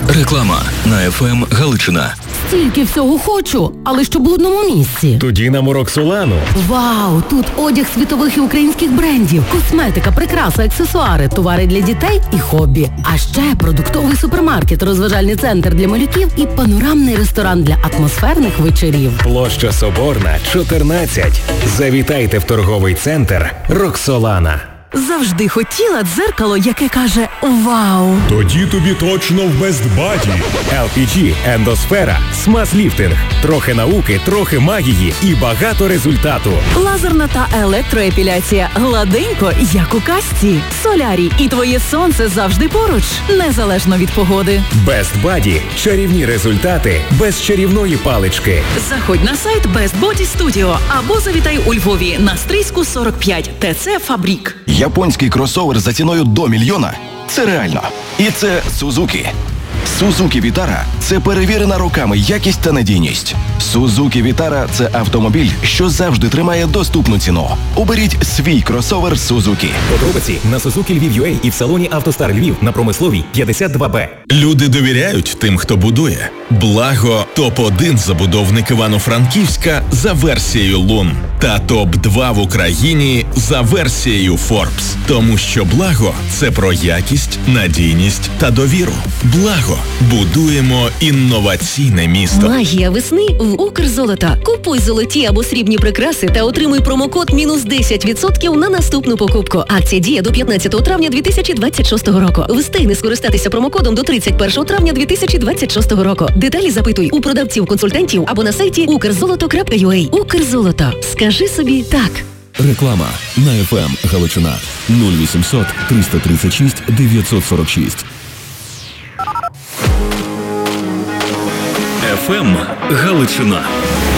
Реклама на FM Галичина. Стільки всього хочу, але щоб в одному місці. Тоді нам у Роксолану. Вау, тут одяг світових і українських брендів, косметика, прикраси, аксесуари, товари для дітей і хобі. А ще продуктовий супермаркет, розважальний центр для малюків і панорамний ресторан для атмосферних вечорів. Площа Соборна, 14. Завітайте в торговий центр Роксолана. Завжди хотіла дзеркало, яке каже «Вау». Тоді тобі точно в Best Body. LPG, ендосфера, смаз-ліфтинг. Трохи науки, трохи магії і багато результату. Лазерна та електроепіляція. Гладенько, як у казці. Солярій і твоє сонце завжди поруч, незалежно від погоди. Best Body. Чарівні результати без чарівної палички. Заходь на сайт Best Body Studio або завітай у Львові на Стрийську 45. ТЦ «Фабрік». Японський кросовер за ціною до мільйона – це реально. І це Suzuki. Suzuki Vitara – це перевірена роками якість та надійність. Suzuki Vitara – це автомобіль, що завжди тримає доступну ціну. Оберіть свій кросовер Suzuki. Подробиці на Suzuki Lviv.ua і в салоні «АвтоСтар Львів» на Промисловій 52Б. Люди довіряють тим, хто будує. Благо – топ-1 забудовник Івано-Франківська за версією Лун. Та топ-2 в Україні за версією Forbes. Тому що Благо – це про якість, надійність та довіру. Благо. Будуємо інноваційне місто. Магія весни в Укрзолото. Купуй золоті або срібні прикраси та отримуй промокод мінус 10% на наступну покупку. Акція діє до 15 травня 2026 року. Встигни скористатися промокодом до 31 травня 2026 року. Деталі запитуй у продавців-консультантів або на сайті ukrzoloto.ua. Укрзолото. Скажи собі так. Реклама на FM Галичина 0800 336 946. FM Галичина.